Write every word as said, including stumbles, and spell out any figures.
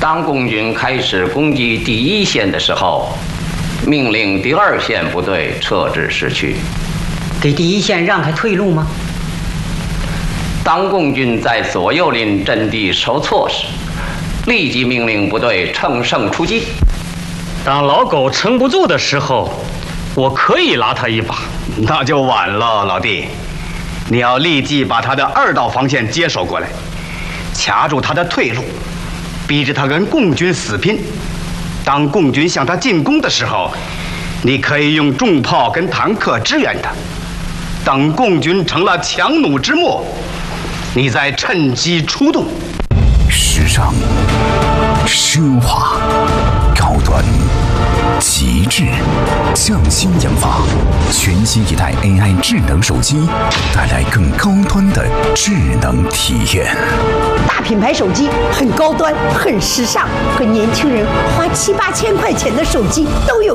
当共军开始攻击第一线的时候，命令第二线部队撤至市区， 给第一线让开退路吗？ 当共军在左右邻阵地受挫时，立即命令部队乘胜出击。 当老狗撑不住的时候，我可以拉他一把。 那就晚了，老弟，你要立即把他的二道防线接手过来，卡住他的退路，逼着他跟共军死拼。当共军向他进攻的时候，你可以用重炮跟坦克支援他。等共军成了强弩之末，你再趁机出动。 时尚、奢华、高端、极致，匠心研发，全新一代 A I 智能手机，带来更高端的智能体验。 大品牌手机很高端，很时尚，和年轻人花七八千块钱的手机都有